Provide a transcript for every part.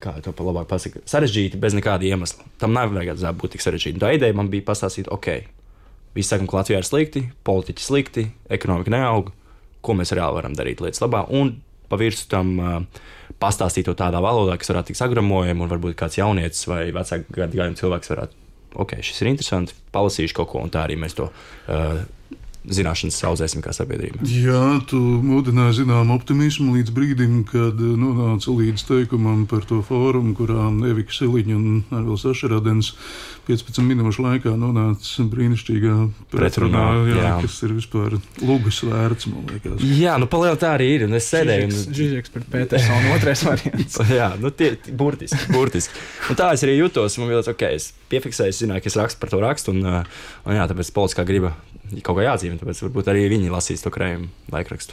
kā to pa labāk pasaka, sarežģīti bez nekāda iemesla. Tam nevajadzētu būt tik sarežģīti. Tā ideja man bija pastāstīt, visi sakam, ka Latvijā ir slikti, politiķi slikti, ekonomika neaug, ko mēs reāli varam darīt lietas labā, un pa virsmu tam pastāstīt to tādā valodā, kas varētu tikt sagramojami, un varbūt kāds jaunietis vai vecāku gadījumu cilvēks varētu, šis ir interesanti, palasīšu kaut ko, un tā arī mēs to zināšanas audzēsim kā sabiedrība. Jā, tu mudināji zinām optimismu līdz brīdim, kad nonāca līdz teikumam par to fórumu, kurā Evika Siliņa un Arvils Ašeradens 15 minūšu laikā nonāca brīnišķīgā pretrunā, kas ir vispār lugas vērts, man liekas. Jā, palielā tā arī ir, un es sēdēju. Žižeks pret Petersonu, otrais variants. Jā, burtiski. Un tā es arī jutos, man bija es piefiksēju, zināju, ka es rakstu par to rakstu, un jā, tāpēc politiskā griba kaut kā jāatzīmē, tāpēc varbūt arī viņi lasīs to krējumu laikrakstu.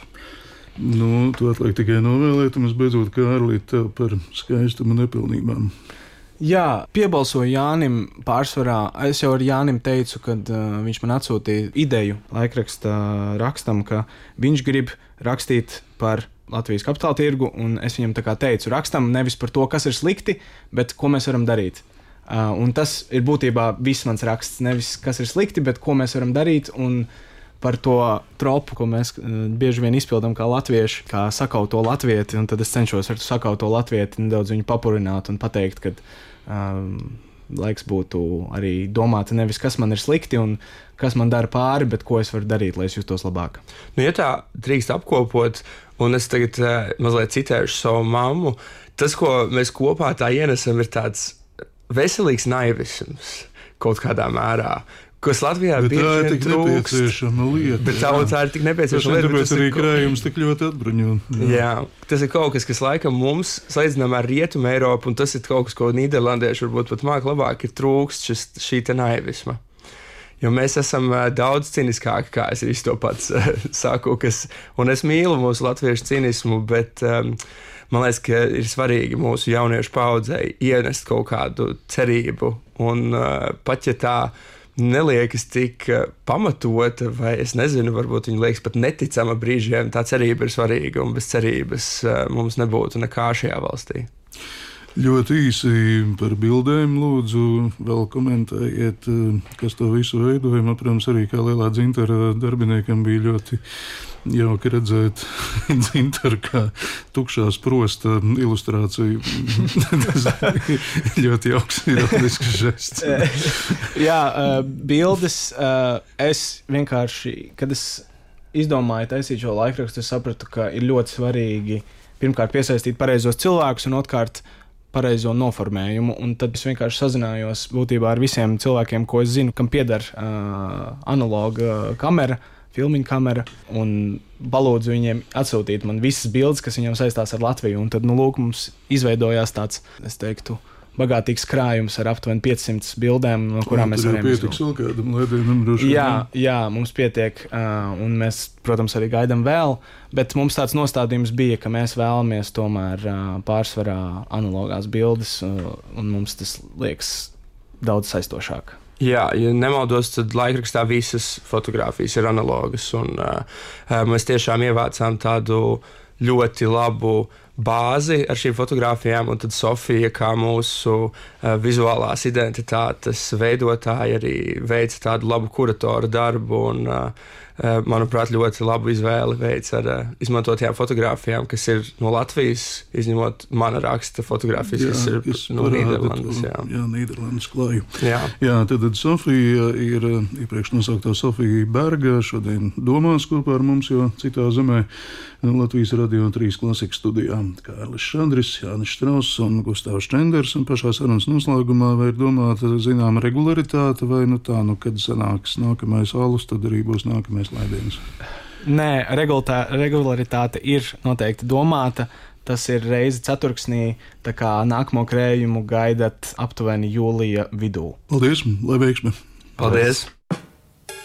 Tu atliek tikai novēlēt, un es beidzot Kārlīt tev par skaistumu nepilnībām. Jā, piebalsoju Jānim pārsvarā. Es jau ar Jānim teicu, kad viņš man atsūtīja ideju laikraksta rakstam, ka viņš grib rakstīt par Latvijas kapitāla tirgu, un es viņam tā kā teicu, rakstam nevis par to, kas ir slikti, bet ko mēs varam darīt. Un tas ir būtībā viss mans raksts, nevis kas ir slikti, bet ko mēs varam darīt, un par to tropu, ko mēs bieži vien izpildām kā latvieši, kā sakauto latvieti, un tad es cenšos ar sakauto latvieti nedaudz viņu papurināt un pateikt, ka laiks būtu arī domāt nevis, kas man ir slikti un kas man dara pāri, bet ko es varu darīt, lai es justos labāk. Ja tā drīkst apkopot, un es tagad mazliet citēšu savu mammu, tas, ko mēs kopā tā ienesam, ir tāds veselīgs naivisms kaut kādā mērā, kas Latvijā bieži vien trūkst. Tā ir tik nepieciešama lieta. Bet tā ir tik nepieciešama lieta. Tāpēc arī krējums tik ļoti atbruņo. Jā, tas ir kaut kas laikam mums, salīdzinām ar Rietumu Eiropu, un tas ir kaut kas, ko nīderlandieši varbūt pat māk labāk, ir trūkst šī te naivisma. Jo mēs esam daudz ciniskāki, kā es visu to pats saku, un es mīlu mūsu latviešu cinismu, bet man liekas, ka ir svarīgi mūsu jauniešu paudzei ienest kaut kādu cerību, un pat ja tā neliekas tik pamatota, vai es nezinu, varbūt viņa liekas pat neticama brīžiem, tā cerība ir svarīga, un bez cerības mums nebūtu nekā šajā valstī. Ļoti īsi par bildēm, lūdzu, vēl komentējiet, kas to visu veidoja. Man, protams, arī kā lielā dzintara darbiniekam bija ļoti jauki redzēt dzintaru kā tukšā sprosta ilustrāciju. Tas ļoti jauks ironisks žests. Jā, bildes. Es vienkārši, kad es izdomāju taisīt šo laikrakstu, es sapratu, ka ir ļoti svarīgi pirmkārt piesaistīt pareizos cilvēkus un otrkārt pareizo noformējumu, un tad es vienkārši sazinājos būtībā ar visiem cilvēkiem, ko es zinu, kam pieder analoga kamera, filmiņa kamera, un balūdzu viņiem atsūtīt man visas bildes, kas viņam saistās ar Latviju, un tad, lūk, mums izveidojās tāds, es teiktu, bagātīgs krājums ar aptuveni 500 bildēm, no kurām mēs varējām izvēlēties. Jā, mums pietiek, un mēs, protams, arī gaidām vēl, bet mums tāds nostādījums bija, ka mēs vēlamies tomēr pārsvarā analogās bildes, un mums tas liekas daudz saistošāk. Jā, ja nemaldos, tad laikrakstā visas fotogrāfijas ir analogas, un mēs tiešām ievācām tādu ļoti labu bāzi ar šīm fotogrāfijām, un tad Sofija, kā mūsu vizuālās identitātes veidotāja, arī veica tādu labu kuratoru darbu, un, manuprāt, ļoti labu izvēli veids ar izmantotajām fotogrāfijām, kas ir no Latvijas, izņemot mana raksta fotogrāfijas, kas ir no Nīderlandes. Jā, Nīderlandes klāju. Jā, tad Sofija ir iepriekš nosauktā Sofija Berga, šodien domās kopā ar mums, jo citā zemē Latvijas Radio 3 klasikas studijā Kārlis Šandris, Jānis Strauss un Gustavs Čenders, un pašā sarunas noslēgumā vai ir domāta zināma regularitāte, vai kad sanāks nākamais alus, tad arī būs nākamais laidiens? Nē, regularitāte ir noteikti domāta. Tas ir reizi ceturksnī, tā kā nākamo krējumu gaidat aptuveni jūlija vidū. Paldies, lai veiksme! Paldies!